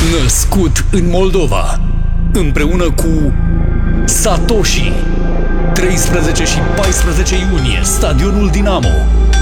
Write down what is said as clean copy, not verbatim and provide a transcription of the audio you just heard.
Născut în Moldova, împreună cu Satoshi. 13 și 14 iunie, Stadionul Dinamo.